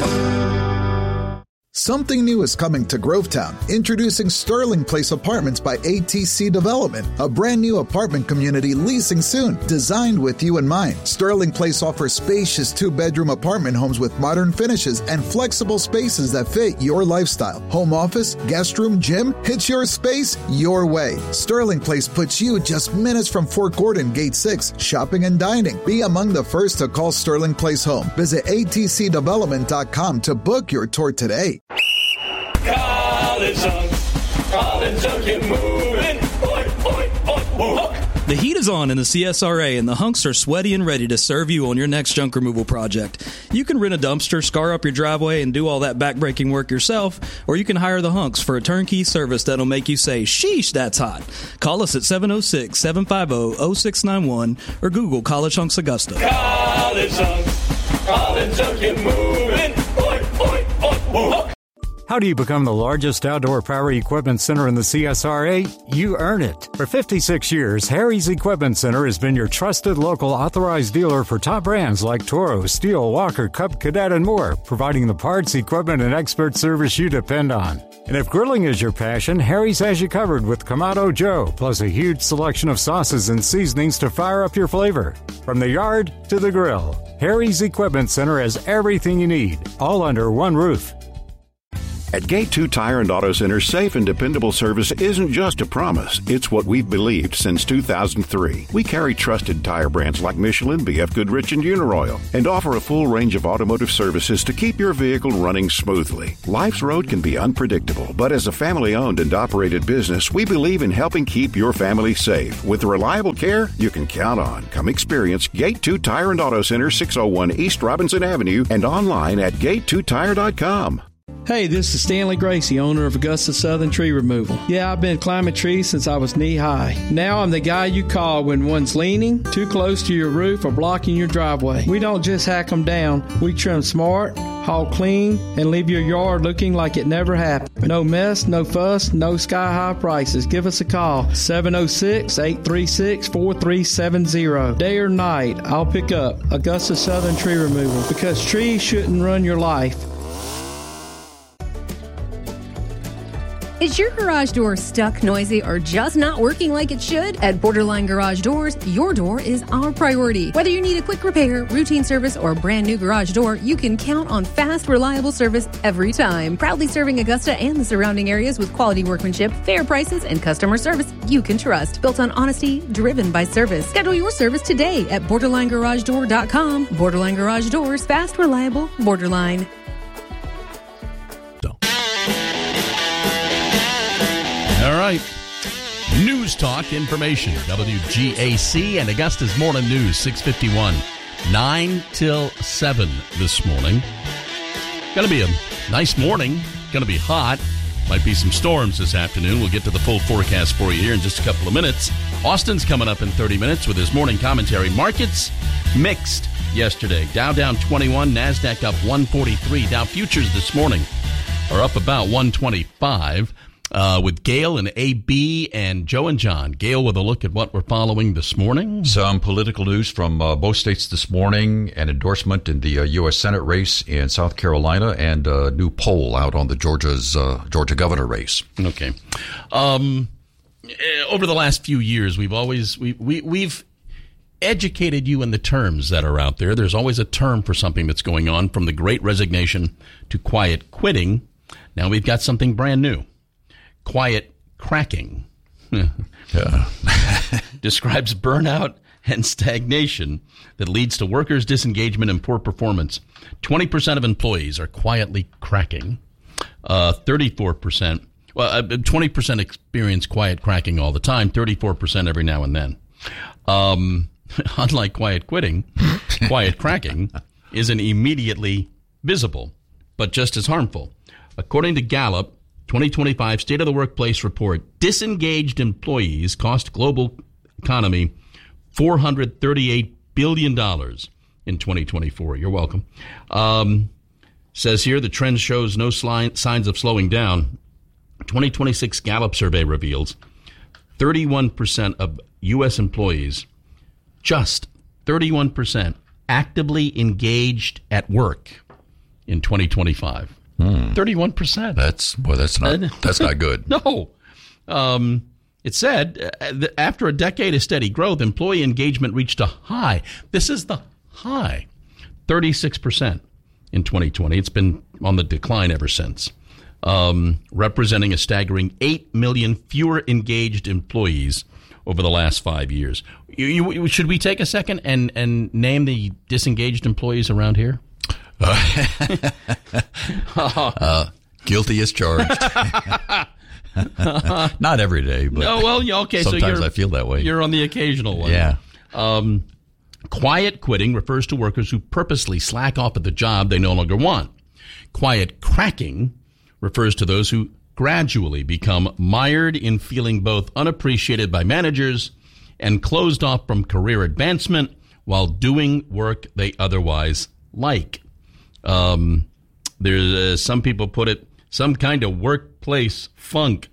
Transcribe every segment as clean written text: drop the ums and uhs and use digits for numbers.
Something new is coming to Grovetown. Introducing Sterling Place Apartments by ATC Development, a brand new apartment community leasing soon, designed with you in mind. Sterling Place offers spacious 2-bedroom apartment homes with modern finishes and flexible spaces that fit your lifestyle. Home office, guest room, gym, it's your space, your way. Sterling Place puts you just minutes from Fort Gordon, Gate 6, shopping and dining. Be among the first to call Sterling Place home. Visit atcdevelopment.com to book your tour today. College Hunk, get moving. Oi, oi, oi, whoa. The heat is on in the CSRA, and the hunks are sweaty and ready to serve you on your next junk removal project. You can rent a dumpster, scar up your driveway, and do all that backbreaking work yourself, or you can hire the hunks for a turnkey service that'll make you say, sheesh, that's hot. Call us at 706-750-0691 or Google College Hunks Augusta. College Hunk, get moving. Oi, oi, oi, whoa. How do you become the largest outdoor power equipment center in the CSRA? You earn it. For 56 years, Harry's Equipment Center has been your trusted local authorized dealer for top brands like Toro, Steel, Walker, Cub, Cadet, and more, providing the parts, equipment, and expert service you depend on. And if grilling is your passion, Harry's has you covered with Kamado Joe, plus a huge selection of sauces and seasonings to fire up your flavor. From the yard to the grill, Harry's Equipment Center has everything you need, all under one roof. At Gate 2 Tire and Auto Center, safe and dependable service isn't just a promise. It's what we've believed since 2003. We carry trusted tire brands like Michelin, BF Goodrich, and Uniroyal, and offer a full range of automotive services to keep your vehicle running smoothly. Life's road can be unpredictable, but as a family-owned and operated business, we believe in helping keep your family safe with the reliable care you can count on. Come experience Gate 2 Tire and Auto Center, 601 East Robinson Avenue, and online at gate2tire.com. Hey, this is Stanley Gracie, owner of Augusta Southern Tree Removal. Yeah, I've been climbing trees since I was knee-high. Now I'm the guy you call when one's leaning, too close to your roof, or blocking your driveway. We don't just hack them down. We trim smart, haul clean, and leave your yard looking like it never happened. No mess, no fuss, no sky-high prices. Give us a call, 706-836-4370. Day or night, I'll pick up Augusta Southern Tree Removal, because trees shouldn't run your life. Is your garage door stuck, noisy, or just not working like it should? At Borderline Garage Doors, your door is our priority. Whether you need a quick repair, routine service, or a brand new garage door, you can count on fast, reliable service every time. Proudly serving Augusta and the surrounding areas with quality workmanship, fair prices, and customer service you can trust. Built on honesty, driven by service. Schedule your service today at BorderlineGarageDoor.com. Borderline Garage Doors, fast, reliable, Borderline. All right. News Talk Information. WGAC and Augusta's Morning News, 6:51. 9 till 7 this morning. Going to be a nice morning. Going to be hot. Might be some storms this afternoon. We'll get to the full forecast for you here in just a couple of minutes. Austin's coming up in 30 minutes with his morning commentary. Markets mixed yesterday. Dow down 21, NASDAQ up 143. Dow futures this morning are up about 125. With Gail and AB and Joe and John. Gail with a look at what we're following this morning. Some political news from both states this morning, an endorsement in the U.S. Senate race in South Carolina, and a new poll out on the Georgia governor race. Okay. Over the last few years, we've educated you in the terms that are out there. There's always a term for something that's going on, from the Great Resignation to quiet quitting. Now we've got something brand new. Quiet cracking. Describes burnout and stagnation that leads to workers' disengagement and poor performance. 20% of employees are quietly cracking. 20% experience quiet cracking all the time, 34% every now and then. Unlike quiet quitting, quiet cracking isn't immediately visible, but just as harmful. According to Gallup, 2025 State of the Workplace report, disengaged employees cost global economy $438 billion in 2024. You're welcome. Says here the trend shows no signs of slowing down. 2026 Gallup survey reveals 31% of U.S. employees, just 31%, actively engaged at work in 2025. 31%. That's not good. No. It said after a decade of steady growth, employee engagement reached a high. This is the high, 36% in 2020. It's been on the decline ever since, representing a staggering 8 million fewer engaged employees over the last 5 years. Should we take a second and name the disengaged employees around here? Guilty as charged. Not every day, but okay. Sometimes I feel that way. You're on the occasional one. Yeah. Quiet quitting refers to workers who purposely slack off at the job they no longer want. Quiet cracking refers to those who gradually become mired in feeling both unappreciated by managers and closed off from career advancement while doing work they otherwise like. There's some people put it some kind of workplace funk.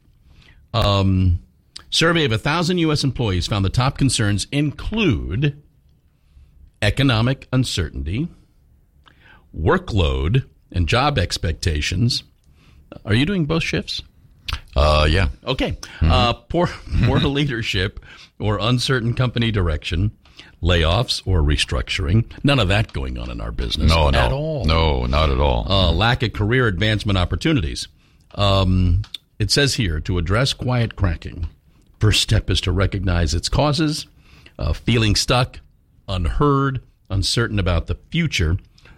Survey of 1,000 U.S. employees found the top concerns include economic uncertainty, workload, and job expectations. Are you doing both shifts? Yeah. Okay. Poor leadership or uncertain company direction, layoffs or restructuring. None of that going on in our business at all. No, not at all. Lack of career advancement opportunities. It says here, to address quiet cracking, first step is to recognize its causes, feeling stuck, unheard, uncertain about the future.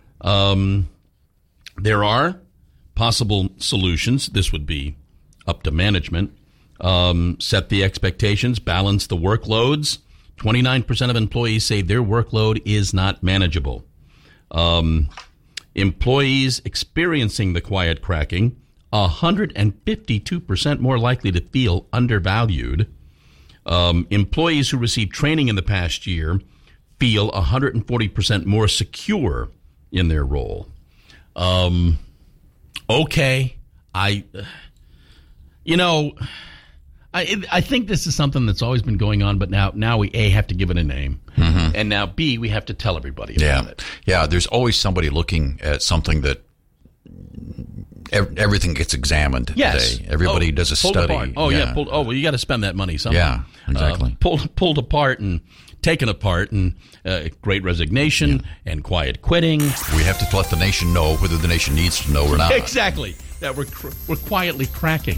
There are possible solutions. This would be up to management. Set the expectations, balance the workloads. 29% of employees say their workload is not manageable. Employees experiencing the quiet cracking, 152% more likely to feel undervalued. Employees who received training in the past year feel 140% more secure in their role. Okay, I think this is something that's always been going on, but now we A, have to give it a name, and now B, we have to tell everybody about it. Yeah, there's always somebody looking at something that everything gets examined today. Everybody does a study. Apart. You got to spend that money somehow. Yeah, exactly. Pulled apart and taken apart, and Great Resignation and quiet quitting. We have to let the nation know whether the nation needs to know or not. Exactly. That we're quietly cracking.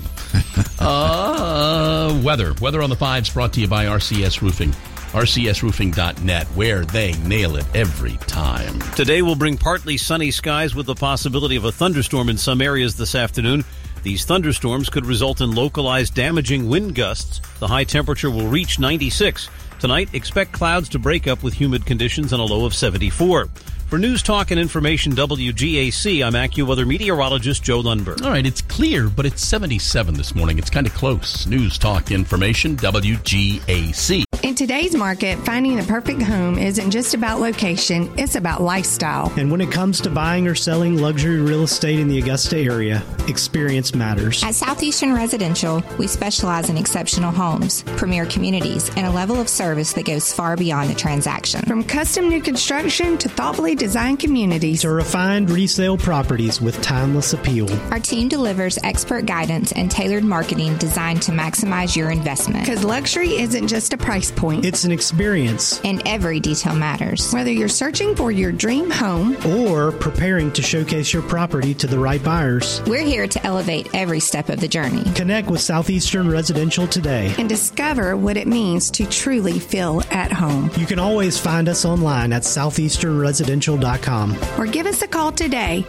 Weather on the 5s brought to you by RCS Roofing. RCSroofing.net, where they nail it every time. Today will bring partly sunny skies with the possibility of a thunderstorm in some areas this afternoon. These thunderstorms could result in localized damaging wind gusts. The high temperature will reach 96. Tonight, expect clouds to break up with humid conditions and a low of 74. For News Talk and Information WGAC, I'm AccuWeather meteorologist Joe Lundberg. All right, it's clear, but it's 77 this morning. It's kind of close. News Talk Information WGAC. In today's market, finding the perfect home isn't just about location, it's about lifestyle. And when it comes to buying or selling luxury real estate in the Augusta area, experience matters. At Southeastern Residential, we specialize in exceptional homes, premier communities, and a level of service that goes far beyond the transaction. From custom new construction to thoughtfully designed communities to refined resale properties with timeless appeal. Our team delivers expert guidance and tailored marketing designed to maximize your investment. Because luxury isn't just a price point. It's an experience. And every detail matters. Whether you're searching for your dream home or preparing to showcase your property to the right buyers, we're here to elevate every step of the journey. Connect with Southeastern Residential today and discover what it means to truly feel at home. You can always find us online at southeasternresidential.com or give us a call today,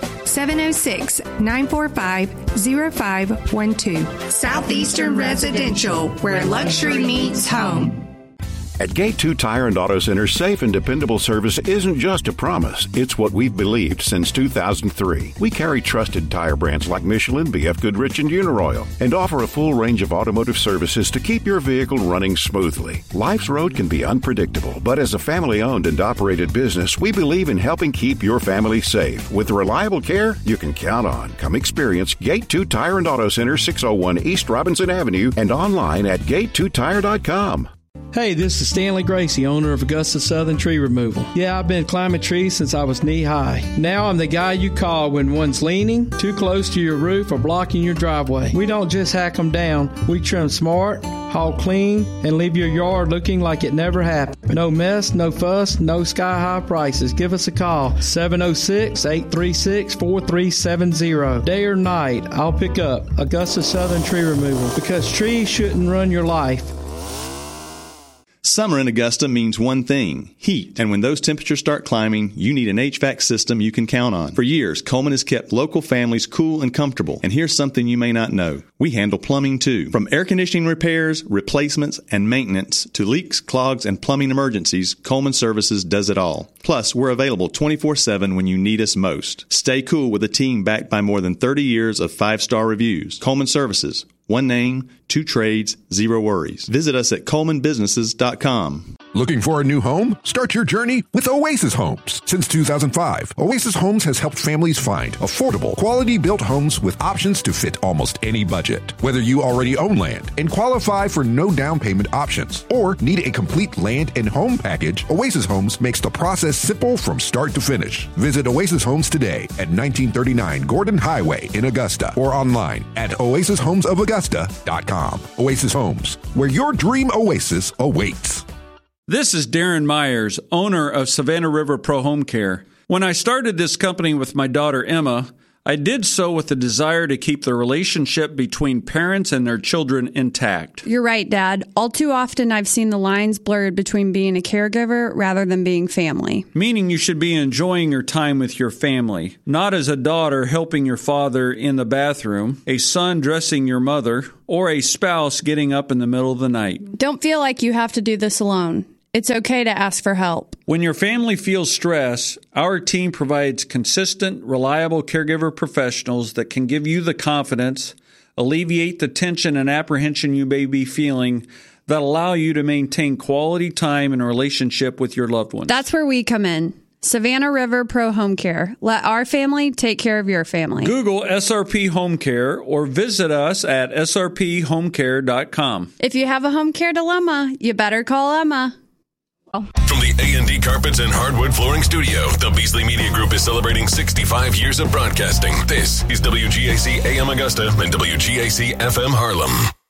706-945-0512. Southeastern Residential, where luxury meets home. At Gate 2 Tire and Auto Center, safe and dependable service isn't just a promise. It's what we've believed since 2003. We carry trusted tire brands like Michelin, BF Goodrich, and Uniroyal, and offer a full range of automotive services to keep your vehicle running smoothly. Life's road can be unpredictable, but as a family-owned and operated business, we believe in helping keep your family safe with the reliable care you can count on. Come experience Gate 2 Tire and Auto Center, 601 East Robinson Avenue, and online at gate2tire.com. Hey, this is Stanley Gracie, owner of Augusta Southern Tree Removal. Yeah, I've been climbing trees since I was knee-high. Now I'm the guy you call when one's leaning, too close to your roof, or blocking your driveway. We don't just hack them down. We trim smart, haul clean, and leave your yard looking like it never happened. No mess, no fuss, no sky-high prices. Give us a call, 706-836-4370. Day or night, I'll pick up. Augusta Southern Tree Removal, because trees shouldn't run your life. Summer in Augusta means one thing, heat. And when those temperatures start climbing, you need an HVAC system you can count on. For years, Coleman has kept local families cool and comfortable. And here's something you may not know. We handle plumbing too. From air conditioning repairs, replacements, and maintenance to leaks, clogs, and plumbing emergencies, Coleman Services does it all. Plus, we're available 24/7 when you need us most. Stay cool with a team backed by more than 30 years of 5-star reviews. Coleman Services. One name, 2 trades, 0 worries. Visit us at ColemanBusinesses.com. Looking for a new home? Start your journey with Oasis Homes. Since 2005, Oasis Homes has helped families find affordable, quality-built homes with options to fit almost any budget. Whether you already own land and qualify for no down payment options or need a complete land and home package, Oasis Homes makes the process simple from start to finish. Visit Oasis Homes today at 1939 Gordon Highway in Augusta or online at oasishomesofaugusta.com. Oasis Homes, where your dream oasis awaits. This is Darren Myers, owner of Savannah River Pro Home Care. When I started this company with my daughter Emma, I did so with the desire to keep the relationship between parents and their children intact. You're right, Dad. All too often I've seen the lines blurred between being a caregiver rather than being family. Meaning you should be enjoying your time with your family, not as a daughter helping your father in the bathroom, a son dressing your mother, or a spouse getting up in the middle of the night. Don't feel like you have to do this alone. It's okay to ask for help. When your family feels stress, our team provides consistent, reliable caregiver professionals that can give you the confidence, alleviate the tension and apprehension you may be feeling, that allow you to maintain quality time and relationship with your loved ones. That's where we come in. Savannah River Pro Home Care. Let our family take care of your family. Google SRP Home Care or visit us at srphomecare.com. If you have a home care dilemma, you better call Emma. From the A&D Carpets and Hardwood Flooring Studio, the Beasley Media Group is celebrating 65 years of broadcasting. This is WGAC AM Augusta and WGAC FM Harlem.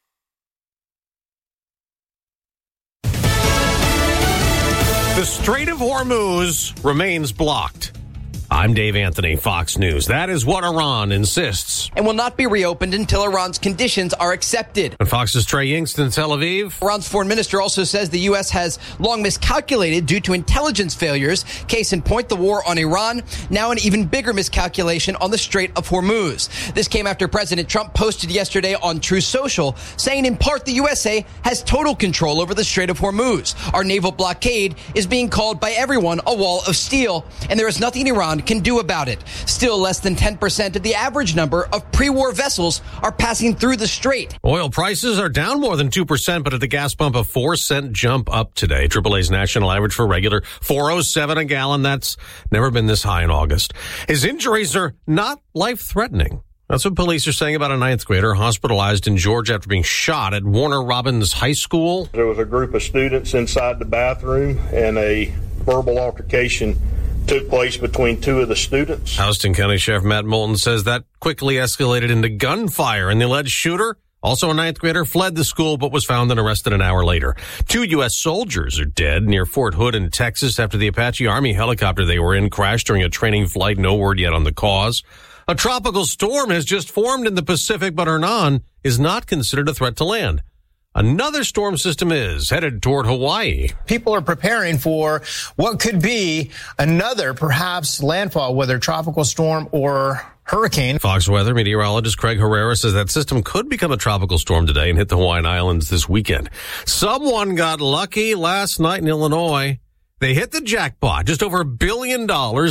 The Strait of Hormuz remains blocked. I'm Dave Anthony, Fox News. That is what Iran insists. And will not be reopened until Iran's conditions are accepted. And Fox's Trey Yingst in Tel Aviv. Iran's foreign minister also says the U.S. has long miscalculated due to intelligence failures. Case in point, the war on Iran. Now an even bigger miscalculation on the Strait of Hormuz. This came after President Trump posted yesterday on Truth Social, saying in part the USA has total control over the Strait of Hormuz. Our naval blockade is being called by everyone a wall of steel, and there is nothing Iran can do about it. Still, less than 10% of the average number of pre-war vessels are passing through the strait. Oil prices are down more than 2%, but at the gas pump, a 4-cent jump up today. AAA's national average for regular, $4.07 a gallon. That's never been this high in August. His injuries are not life-threatening. That's what police are saying about a 9th grader hospitalized in Georgia after being shot at Warner Robins High School. There was a group of students inside the bathroom, and a verbal altercation took place between 2 of the students. Houston County Sheriff Matt Moulton says that quickly escalated into gunfire, and the alleged shooter, also a 9th grader, fled the school but was found and arrested an hour later. 2 U.S. soldiers are dead near Fort Hood in Texas after the Apache Army helicopter they were in crashed during a training flight. No word yet on the cause. A tropical storm has just formed in the Pacific, but Hernan is not considered a threat to land. Another storm system is headed toward Hawaii. People are preparing for what could be another, perhaps, landfall, whether tropical storm or hurricane. Fox Weather meteorologist Craig Herrera says that system could become a tropical storm today and hit the Hawaiian Islands this weekend. Someone got lucky last night in Illinois. They hit the jackpot, just over $1 billion, the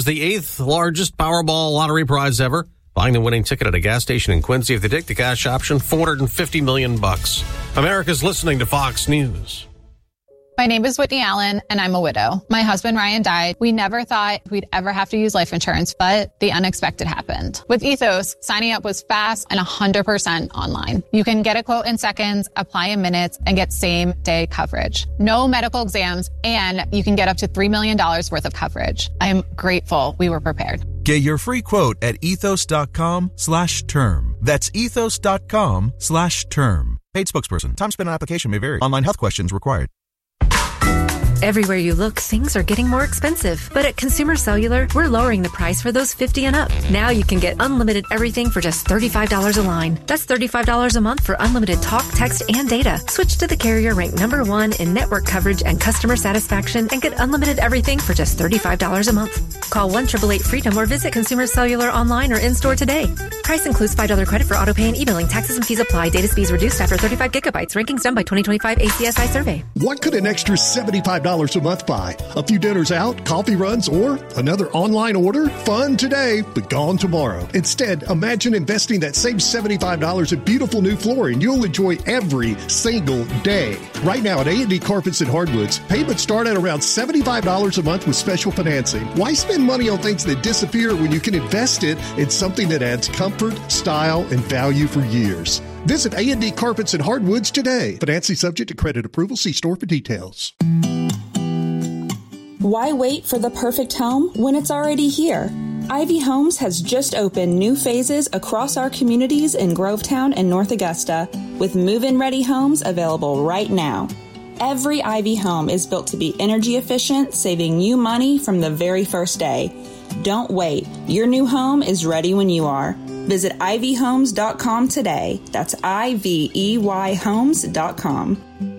8th largest Powerball lottery prize ever. Buying the winning ticket at a gas station in Quincy. If they take the cash option, $450 million. America's listening to Fox News. My name is Whitney Allen, and I'm a widow. My husband, Ryan, died. We never thought we'd ever have to use life insurance, but the unexpected happened. With Ethos, signing up was fast and 100% online. You can get a quote in seconds, apply in minutes, and get same-day coverage. No medical exams, and you can get up to $3 million worth of coverage. I am grateful we were prepared. Get your free quote at ethos.com/term. That's ethos.com/term. Paid spokesperson. Time spent on application may vary. Online health questions required. Everywhere you look, things are getting more expensive. But at Consumer Cellular, we're lowering the price for those 50 and up. Now you can get unlimited everything for just $35 a line. That's $35 a month for unlimited talk, text, and data. Switch to the carrier ranked #1 in network coverage and customer satisfaction and get unlimited everything for just $35 a month. Call 1-888-FREEDOM or visit Consumer Cellular online or in-store today. Price includes $5 credit for auto pay and e-billing. Taxes and fees apply. Data speeds reduced after 35 gigabytes. Rankings done by 2025 ACSI survey. What could an extra $75 a month buy? A few dinners out, coffee runs, or another online order? Fun today, but gone tomorrow. Instead, imagine investing that same $75 in beautiful new flooring you'll enjoy every single day. Right now at A&D Carpets and Hardwoods, payments start at around $75 a month with special financing. Why spend money on things that disappear when you can invest it in something that adds comfort, style, and value for years? Visit A&D Carpets and Hardwoods today. Financing subject to credit approval. See store for details. Why wait for the perfect home when it's already here? Ivy Homes has just opened new phases across our communities in Grovetown and North Augusta, with move-in ready homes available right now. Every Ivy home is built to be energy efficient, saving you money from the very first day. Don't wait. Your new home is ready when you are. Visit ivyhomes.com today. That's IVEYhomes.com.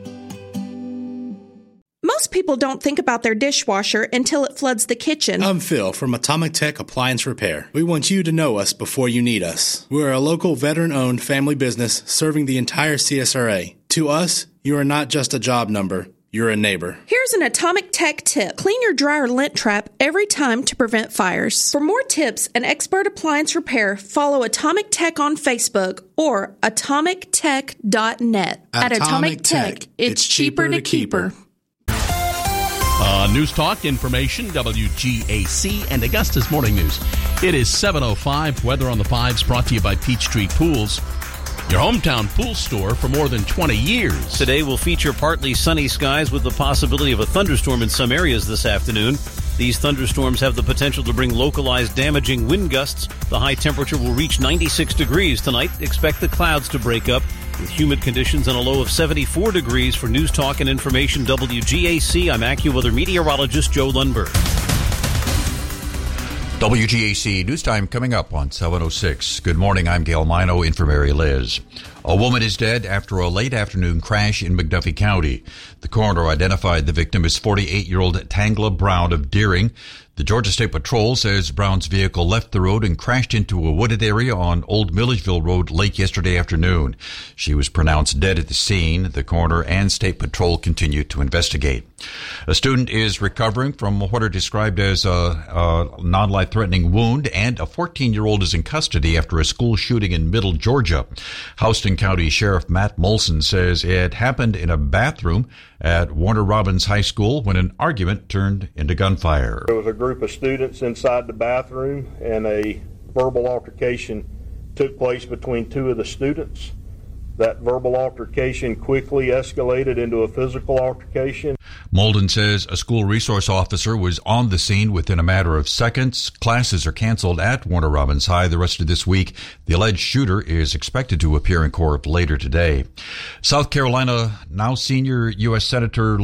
Most people don't think about their dishwasher until it floods the kitchen. I'm Phil from Atomic Tech Appliance Repair. We want you to know us before you need us. We're a local veteran-owned family business serving the entire CSRA. To us, you are not just a job number. You're a neighbor. Here's an Atomic Tech tip. Clean your dryer lint trap every time to prevent fires. For more tips and expert appliance repair, follow Atomic Tech on Facebook or atomictech.net. At Atomic Tech, it's cheaper to keep her. News Talk, information, WGAC, and Augusta's Morning News. It is 7:05. Weather on the 5s brought to you by Peachtree Pools, your hometown pool store for more than 20 years. Today will feature partly sunny skies with the possibility of a thunderstorm in some areas this afternoon. These thunderstorms have the potential to bring localized damaging wind gusts. The high temperature will reach 96 degrees tonight. Expect the clouds to break up with humid conditions and a low of 74 degrees. For News Talk and Information WGAC, I'm AccuWeather meteorologist Joe Lundberg. WGAC News Time coming up on 7:06. Good morning, I'm Gail Mino in for Mary Liz. A woman is dead after a late afternoon crash in McDuffie County. The coroner identified the victim as 48-year-old Tangla Brown of Deering. The Georgia State Patrol says Brown's vehicle left the road and crashed into a wooded area on Old Milledgeville Road late yesterday afternoon. She was pronounced dead at the scene. The coroner and State Patrol continue to investigate. A student is recovering from what are described as a non-life-threatening wound, and a 14-year-old is in custody after a school shooting in Middle Georgia. Houston County Sheriff Matt Molson says it happened in a bathroom at Warner Robins High School when an argument turned into gunfire. There was a group of students inside the bathroom, and a verbal altercation took place between two of the students. That verbal altercation quickly escalated into a physical altercation. Molden says a school resource officer was on the scene within a matter of seconds. Classes are canceled at Warner Robins High the rest of this week. The alleged shooter is expected to appear in court later today. South Carolina now senior U.S. Senator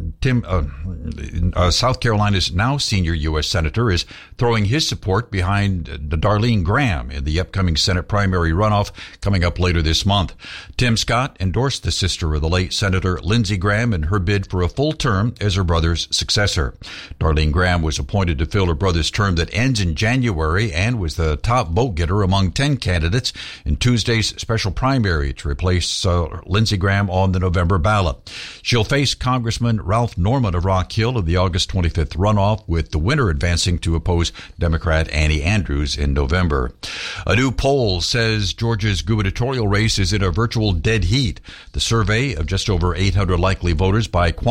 South Carolina's now senior U.S. Senator is throwing his support behind Darlene Graham in the upcoming Senate primary runoff coming up later this month. Tim Scott endorsed the sister of the late Senator Lindsey Graham in her bid for a full term as her brother's successor. Darlene Graham was appointed to fill her brother's term that ends in January and was the top vote getter among 10 candidates in Tuesday's special primary to replace Lindsey Graham on the November ballot. She'll face Congressman Ralph Norman of Rock Hill in the August 25th runoff, with the winner advancing to oppose Democrat Annie Andrews in November. A new poll says Georgia's gubernatorial race is in a virtual dead heat. The survey of just over 800 likely voters by Qantas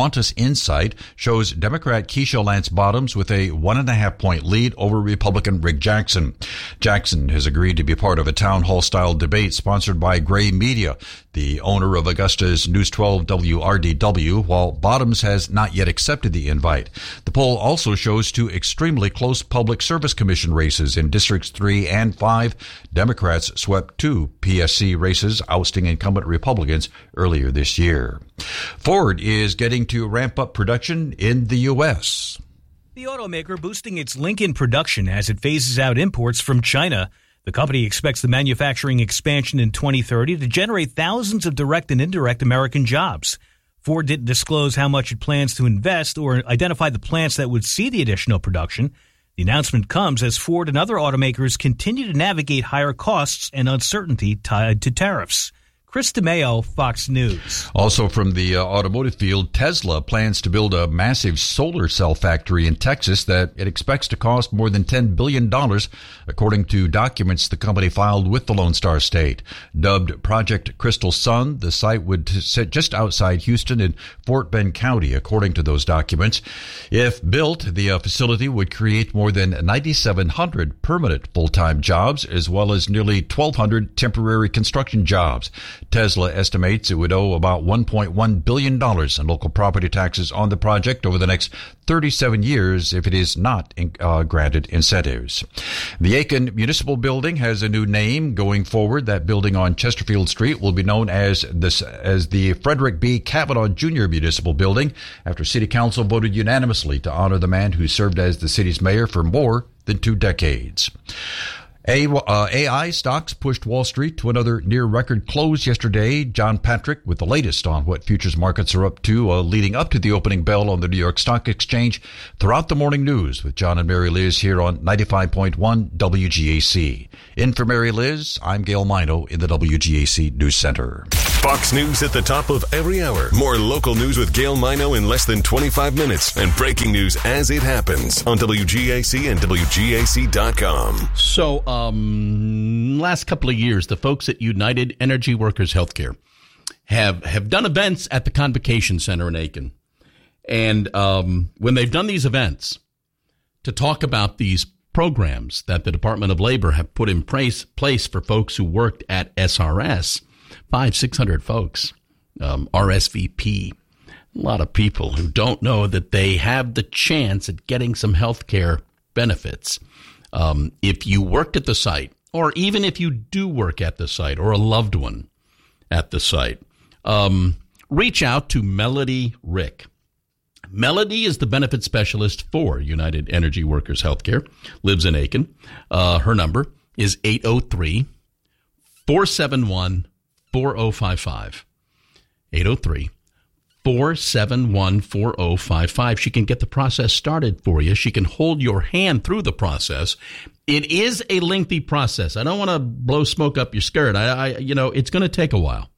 Insight shows Democrat Keisha Lance Bottoms with a 1.5-point lead over Republican Rick Jackson. Jackson has agreed to be part of a town hall-style debate sponsored by Gray Media, the owner of Augusta's News 12 WRDW, while Bottoms has not yet accepted the invite. The poll also shows two extremely close Public Service Commission races in Districts 3 and 5. Democrats swept two PSC races, ousting incumbent Republicans earlier this year. Ford is getting to ramp up production in the U.S. The automaker boosting its Lincoln production as it phases out imports from China. The company expects the manufacturing expansion in 2030 to generate thousands of direct and indirect American jobs. Ford didn't disclose how much it plans to invest or identify the plants that would see the additional production. The announcement comes as Ford and other automakers continue to navigate higher costs and uncertainty tied to tariffs. Chris DeMeo, Fox News. Also from the automotive field, Tesla plans to build a massive solar cell factory in Texas that it expects to cost more than $10 billion, according to documents the company filed with the Lone Star State. Dubbed Project Crystal Sun, the site would sit just outside Houston in Fort Bend County, according to those documents. If built, the facility would create more than 9,700 permanent full-time jobs, as well as nearly 1,200 temporary construction jobs. Tesla estimates it would owe about $1.1 billion in local property taxes on the project over the next 37 years if it is not granted incentives. The Aiken Municipal Building has a new name going forward. That building on Chesterfield Street will be known as the Frederick B. Kavanaugh Jr. Municipal Building after City Council voted unanimously to honor the man who served as the city's mayor for more than 2 decades. AI stocks pushed Wall Street to another near-record close yesterday. John Patrick with the latest on what futures markets are up to leading up to the opening bell on the New York Stock Exchange. Throughout the morning news with John and Mary Liz here on 95.1 WGAC. In for Mary Liz, I'm Gail Mino in the WGAC News Center. Fox News at the top of every hour. More local news with Gail Mino in less than 25 minutes. And breaking news as it happens on WGAC and WGAC.com. So, last couple of years, the folks at United Energy Workers Healthcare have done events at the Convocation Center in Aiken. And when they've done these events to talk about these programs that the Department of Labor have put in place for folks who worked at SRS, 500-600 folks, RSVP, a lot of people who don't know that they have the chance at getting some health care benefits. If you worked at the site, or even if you do work at the site, or a loved one at the site, reach out to Melody Rick. Melody is the benefit specialist for United Energy Workers Healthcare, lives in Aiken. Her number is 803-471-4055. 803-471-4055. She can get the process started for you. She can hold your hand through the process. It is a lengthy process. I don't want to blow smoke up your skirt. It's going to take a while.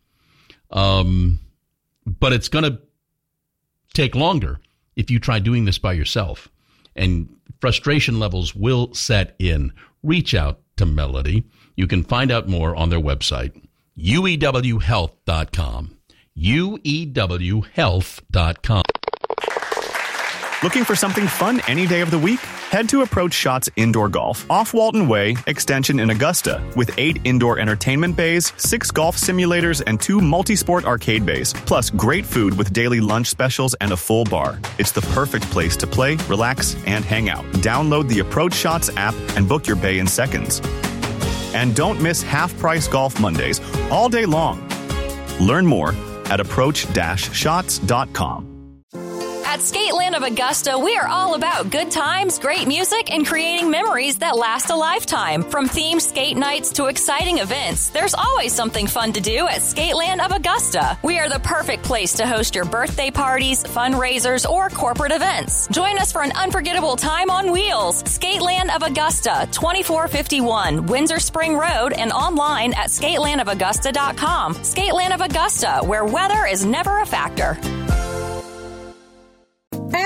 But it's going to take longer if you try doing this by yourself. And frustration levels will set in. Reach out to Melody. You can find out more on their website, uewhealth.com. uewhealth.com. Looking for something fun any day of the week? Head to Approach Shots Indoor Golf off Walton Way, Extension in Augusta, with 8 indoor entertainment bays, 6 golf simulators, and 2 multi-sport arcade bays, plus great food with daily lunch specials and a full bar. It's the perfect place to play, relax, and hang out. Download the Approach Shots app and book your bay in seconds. And don't miss half-price golf Mondays all day long. Learn more at approach-shots.com. At Skateland of Augusta, we are all about good times, great music, and creating memories that last a lifetime. From themed skate nights to exciting events, there's always something fun to do at Skateland of Augusta. We are the perfect place to host your birthday parties, fundraisers, or corporate events. Join us for an unforgettable time on wheels. Skateland of Augusta, 2451 Windsor Spring Road, and online at skatelandofaugusta.com. Skateland of Augusta, where weather is never a factor.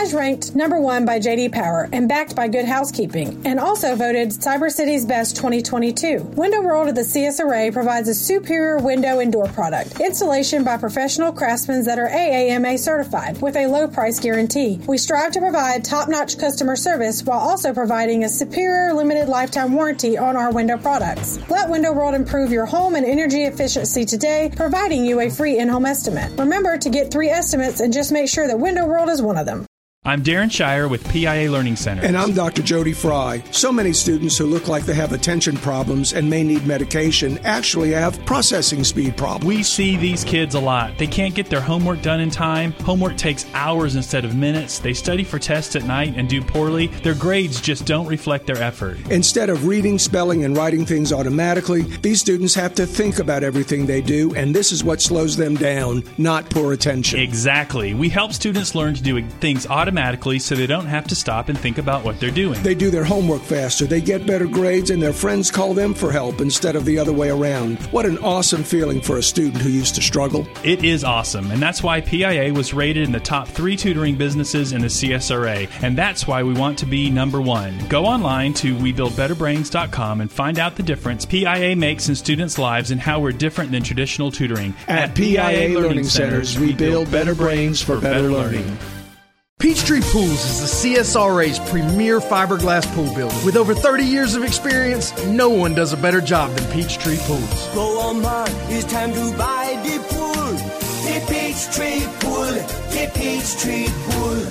Garage ranked number 1 by J.D. Power and backed by Good Housekeeping, and also voted Cyber City's Best 2022. Window World of the CSRA provides a superior window and door product. Installation by professional craftsmen that are AAMA certified with a low price guarantee. We strive to provide top-notch customer service while also providing a superior limited lifetime warranty on our window products. Let Window World improve your home and energy efficiency today, providing you a free in-home estimate. Remember to get 3 estimates and just make sure that Window World is one of them. I'm Darren Shire with PIA Learning Center. And I'm Dr. Jody Fry. So many students who look like they have attention problems and may need medication actually have processing speed problems. We see these kids a lot. They can't get their homework done in time. Homework takes hours instead of minutes. They study for tests at night and do poorly. Their grades just don't reflect their effort. Instead of reading, spelling, and writing things automatically, these students have to think about everything they do, and this is what slows them down, not poor attention. Exactly. We help students learn to do things automatically so they don't have to stop and think about what they're doing. They do their homework faster, they get better grades, and their friends call them for help instead of the other way around. What an awesome feeling for a student who used to struggle. It is awesome, and that's why PIA was rated in the top 3 tutoring businesses in the CSRA, and that's why we want to be number 1. Go online to WeBuildBetterBrains.com and find out the difference PIA makes in students' lives and how we're different than traditional tutoring. At PIA Learning Centers, we build better brains for better learning. Peachtree Pools is the CSRA's premier fiberglass pool builder. With over 30 years of experience, no one does a better job than Peachtree Pools. Go on, man, it's time to buy the pool. The Peachtree Pool, the Peachtree Pool.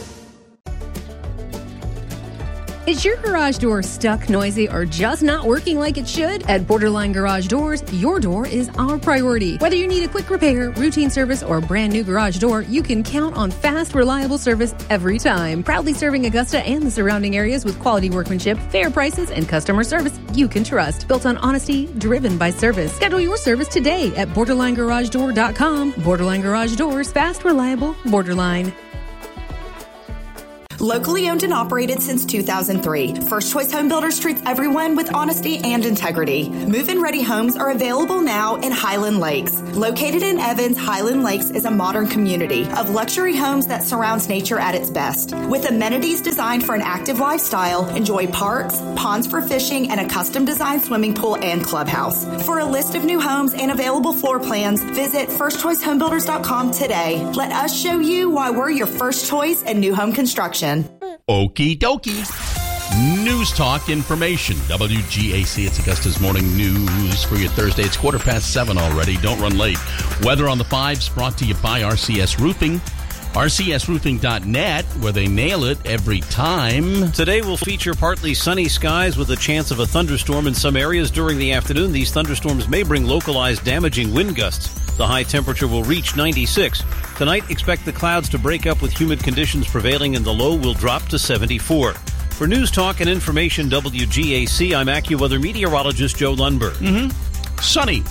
Is your garage door stuck, noisy, or just not working like it should? At Borderline Garage Doors, your door is our priority. Whether you need a quick repair, routine service, or a brand new garage door, you can count on fast, reliable service every time. Proudly serving Augusta and the surrounding areas with quality workmanship, fair prices, and customer service you can trust. Built on honesty, driven by service. Schedule your service today at BorderlineGarageDoor.com. Borderline Garage Doors, fast, reliable, Borderline. Locally owned and operated since 2003, First Choice Home Builders treats everyone with honesty and integrity. Move-in ready homes are available now in Highland Lakes. Located in Evans, Highland Lakes is a modern community of luxury homes that surrounds nature at its best. With amenities designed for an active lifestyle, enjoy parks, ponds for fishing, and a custom-designed swimming pool and clubhouse. For a list of new homes and available floor plans, visit firstchoicehomebuilders.com today. Let us show you why we're your first choice in new home construction. Okie dokie. News Talk information. WGAC, it's Augusta's Morning News for your Thursday. It's 7:15 already. Don't run late. Weather on the 5s brought to you by RCS Roofing. RCSroofing.net, where they nail it every time. Today will feature partly sunny skies with a chance of a thunderstorm in some areas during the afternoon. These thunderstorms may bring localized damaging wind gusts. The high temperature will reach 96. Tonight, expect the clouds to break up with humid conditions prevailing and the low will drop to 74. For News Talk and Information WGAC, I'm AccuWeather meteorologist Joe Lundberg. Sunny.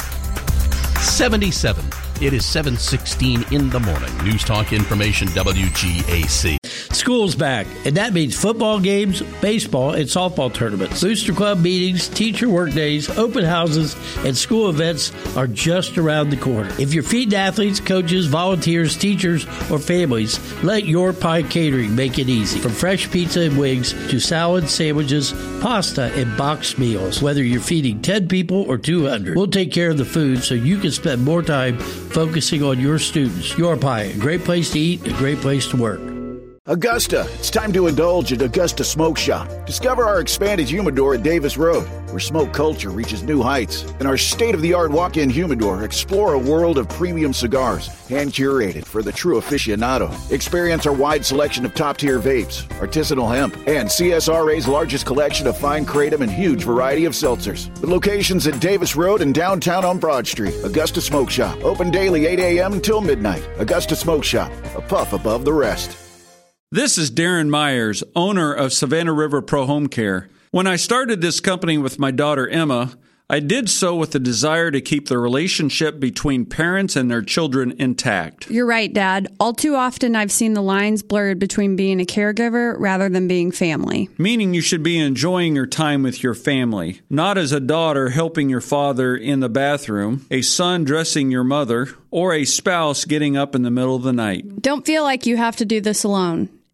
77. It is 7:16 in the morning. News Talk Information WGAC. School's back, and that means football games, baseball, and softball tournaments. Booster Club meetings, teacher work days, open houses, and school events are just around the corner. If you're feeding athletes, coaches, volunteers, teachers, or families, let Your Pie Catering make it easy. From fresh pizza and wings to salads, sandwiches, pasta, and boxed meals. Whether you're feeding 10 people or 200, we'll take care of the food so you can spend more time focusing on your students. Your Pie, a great place to eat, a great place to work. Augusta, it's time to indulge at Augusta Smoke Shop. Discover our expanded humidor at Davis Road, where smoke culture reaches new heights. And our state-of-the-art walk-in humidor, explore a world of premium cigars, hand-curated for the true aficionado. Experience our wide selection of top-tier vapes, artisanal hemp, and CSRA's largest collection of fine kratom and huge variety of seltzers. With locations at Davis Road and downtown on Broad Street, Augusta Smoke Shop. Open daily 8 a.m. until midnight. Augusta Smoke Shop, a puff above the rest. This is Darren Myers, owner of Savannah River Pro Home Care. When I started this company with my daughter Emma, I did so with the desire to keep the relationship between parents and their children intact. You're right, Dad. All too often I've seen the lines blurred between being a caregiver rather than being family. Meaning you should be enjoying your time with your family, not as a daughter helping your father in the bathroom, a son dressing your mother, or a spouse getting up in the middle of the night. Don't feel like you have to do this alone.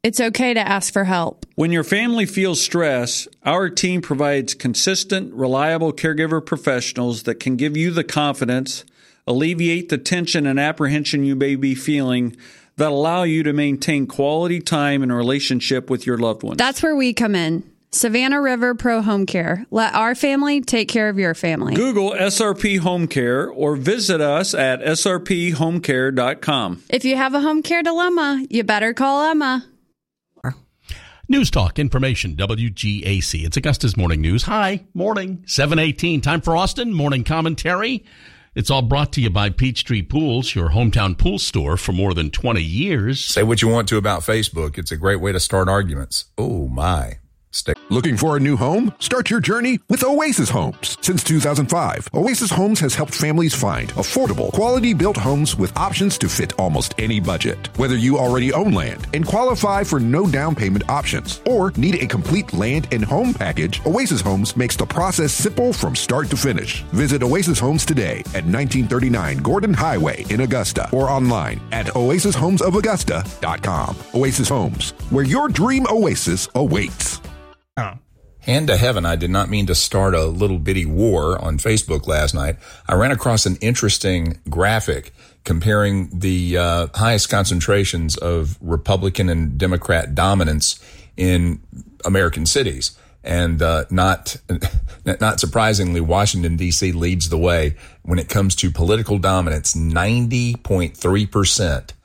It's okay to ask for help. When your family feels stress, our team provides consistent, reliable caregiver professionals that can give you the confidence, alleviate the tension and apprehension you may be feeling, that allow you to maintain quality time and relationship with your loved ones. That's where we come in. Savannah River Pro Home Care. Let our family take care of your family. Google SRP Home Care or visit us at srphomecare.com. If you have a home care dilemma, you better call Emma. News Talk Information, WGAC. It's Augusta's Morning News. Hi, morning, 7:18. Time for Austin Morning Commentary. It's all brought to you by Peachtree Pools, your hometown pool store for more than 20 years. Say what you want to about Facebook. It's a great way to start arguments. Oh, my. Looking for a new home? Start your journey with Oasis Homes. Since 2005, Oasis Homes has helped families find affordable, quality-built homes with options to fit almost any budget. Whether you already own land and qualify for no down payment options or need a complete land and home package, Oasis Homes makes the process simple from start to finish. Visit Oasis Homes today at 1939 Gordon Highway in Augusta or online at oasishomesofaugusta.com. Oasis Homes, where your dream oasis awaits. Hand to heaven, I did not mean to start a little bitty war on Facebook last night. I ran across an interesting graphic comparing the highest concentrations of Republican and Democrat dominance in American cities. And not surprisingly, Washington, D.C. leads the way when it comes to political dominance. 90.3%.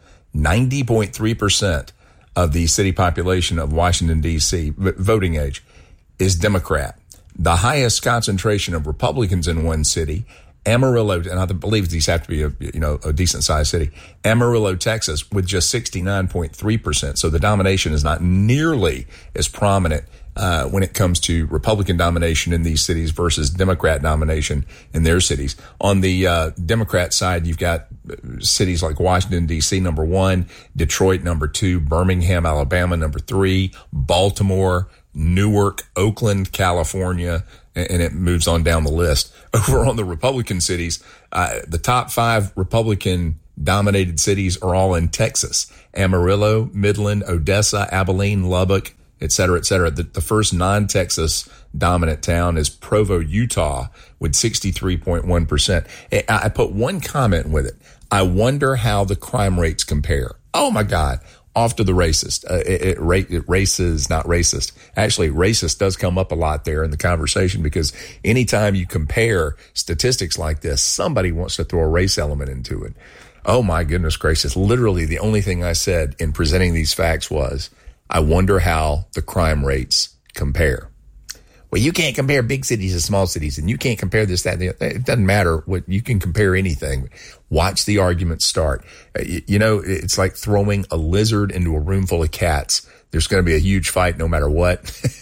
90.3% of the city population of Washington, D.C., voting age, is Democrat. The highest concentration of Republicans in one city, Amarillo, and I believe these have to be a decent-sized city, Amarillo, Texas, with just 69.3%. So the domination is not nearly as prominent when it comes to Republican domination in these cities versus Democrat domination in their cities. On the Democrat side, you've got cities like Washington, D.C., number 1, Detroit, number 2, Birmingham, Alabama, number 3, Baltimore, Newark, Oakland, California, and it moves on down the list. Over on the Republican cities, the top 5 Republican-dominated cities are all in Texas: Amarillo, Midland, Odessa, Abilene, Lubbock, et cetera, et cetera. The first non-Texas dominant town is Provo, Utah, with 63.1%. I put one comment with it. I wonder how the crime rates compare. Oh, my God. Off to the racist. Race is not racist. Actually, racist does come up a lot there in the conversation because anytime you compare statistics like this, somebody wants to throw a race element into it. Oh, my goodness gracious. Literally, the only thing I said in presenting these facts was, I wonder how the crime rates compare. Well, you can't compare big cities to small cities, and you can't compare this, that, and it doesn't matter what you can compare anything. Watch the argument start. It's like throwing a lizard into a room full of cats. There's going to be a huge fight no matter what.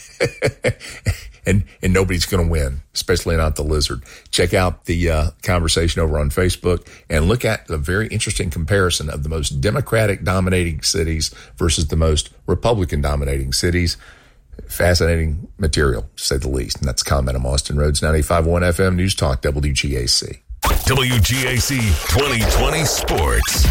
and nobody's going to win, especially not the lizard. Check out the conversation over on Facebook and look at the very interesting comparison of the most Democratic dominating cities versus the most Republican dominating cities. Fascinating material, to say the least. And that's Comment on Austin Roads, 95.1 FM News Talk, WGAC. WGAC 2020 Sports.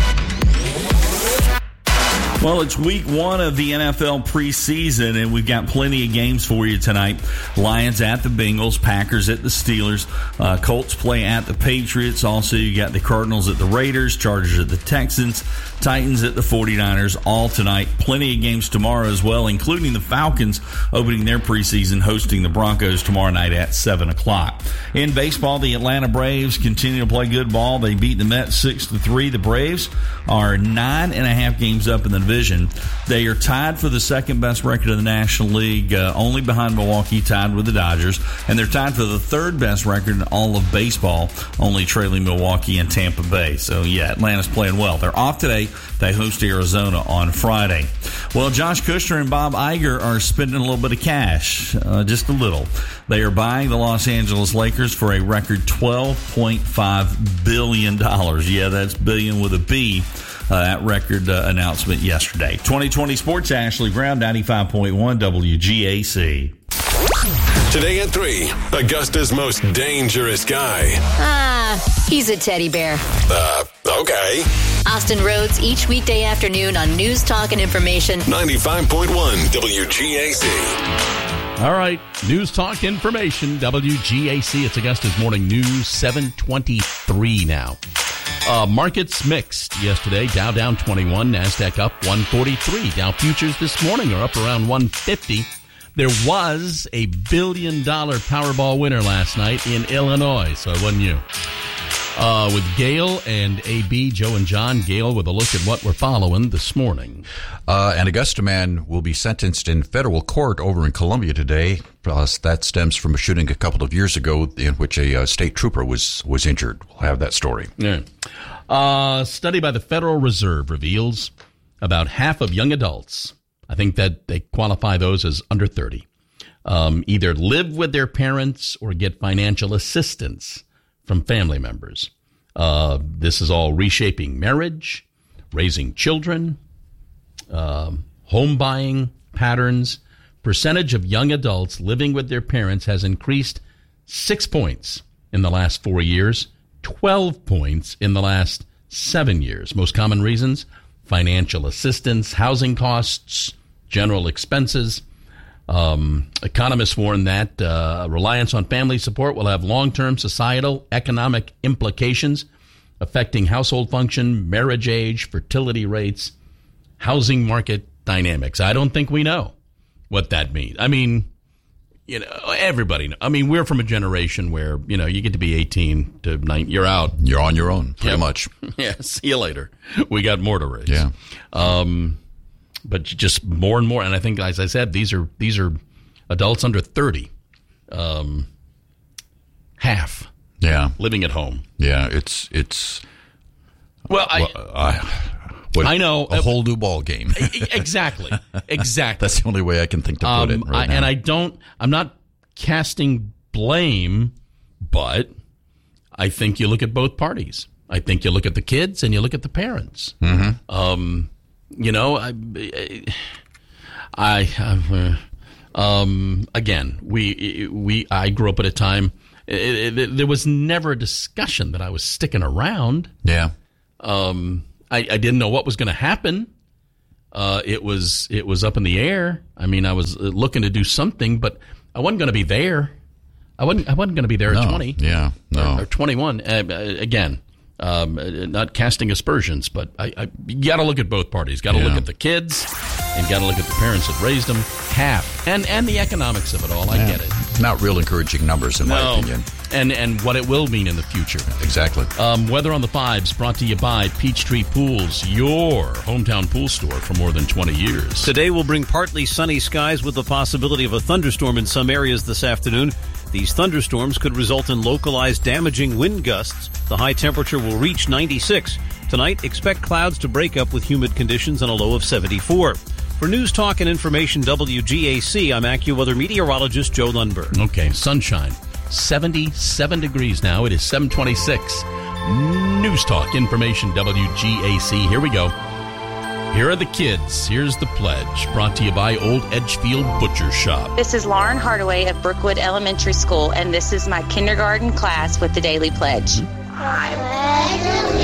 Well, it's week 1 of the NFL preseason, and we've got plenty of games for you tonight. Lions at the Bengals, Packers at the Steelers, Colts play at the Patriots. Also, you got the Cardinals at the Raiders, Chargers at the Texans, Titans at the 49ers, all tonight. Plenty of games tomorrow as well, including the Falcons opening their preseason, hosting the Broncos tomorrow night at 7 o'clock. In baseball, the Atlanta Braves continue to play good ball. They beat the Mets 6-3. The Braves are 9.5 games up in the division. They are tied for the second best record in the National League, only behind Milwaukee, tied with the Dodgers, and they're tied for the third best record in all of baseball, only trailing Milwaukee and Tampa Bay. So yeah, Atlanta's playing well. They're off today. They host Arizona on Friday. Well, Josh Kushner and Bob Iger are spending a little bit of cash, just a little. They are buying the Los Angeles Lakers for a record $12.5 billion. Yeah, that's billion with a B. That record announcement yesterday. 2020 Sports, Ashley Brown, 95.1 WGAC. Today at 3, Augusta's most dangerous guy. He's a teddy bear. Okay. Austin Rhodes, each weekday afternoon on News Talk and Information. 95.1 WGAC. All right, News Talk Information, WGAC. It's Augusta's Morning News, 7:23 now. Markets mixed yesterday. Dow down 21, NASDAQ up 143. Dow futures this morning are up around 150. There was a $1 billion Powerball winner last night in Illinois, so it wasn't you. With Gail and AB, Joe and John. Gail with a look at what we're following this morning. An Augusta man will be sentenced in federal court over in Columbia today. That stems from a shooting a couple of years ago in which a state trooper was injured. We'll have that story. Yeah. Study by the Federal Reserve reveals about half of young adults, I think that they qualify those as under 30, either live with their parents or get financial assistance from family members. This is all reshaping marriage, raising children, home buying patterns. Percentage of young adults living with their parents has increased 6 points in the last 4 years, 12 points in the last 7 years. Most common reasons: financial assistance, housing costs, general expenses. Economists warn that reliance on family support will have long-term societal economic implications affecting household function, marriage age, fertility rates, housing market dynamics. I don't think we know what that means. I mean, everybody knows. I mean, we're from a generation where, you get to be 18 to 9, you're out. You're on your own, pretty much. Yeah, see you later. We got more to raise. Yeah. But just more and more, and I think, as I said, these are adults under 30, half, living at home. Yeah, it's. Well, I know a whole new ball game. Exactly. That's the only way I can think to put it. Right now. And I'm not casting blame, but I think you look at both parties. I think you look at the kids and you look at the parents. Mm-hmm. Again, I grew up at a time, there was never a discussion that I was sticking around. Yeah. I didn't know what was going to happen. It was up in the air. I mean, I was looking to do something, but I wasn't going to be there. I wasn't going to be there at 20. Yeah. No. Or 21. Again. Not casting aspersions, but you got to look at both parties. Got to look at the kids and got to look at the parents that raised them. Half and the economics of it all. I get it. Not real encouraging numbers, in my opinion. And what it will mean in the future. Exactly. Weather on the Fives brought to you by Peachtree Pools, your hometown pool store for more than 20 years. Today will bring partly sunny skies with the possibility of a thunderstorm in some areas this afternoon. These thunderstorms could result in localized damaging wind gusts. The high temperature will reach 96. Tonight, expect clouds to break up with humid conditions and a low of 74. For News Talk and Information WGAC, I'm AccuWeather meteorologist Joe Lundberg. Okay, sunshine. 77 degrees now. It is 7:26. News Talk Information WGAC. Here we go. Here are the kids. Here's the pledge. Brought to you by Old Edgefield Butcher Shop. This is Lauren Hardaway of Brookwood Elementary School, and this is my kindergarten class with the Daily Pledge. I pledge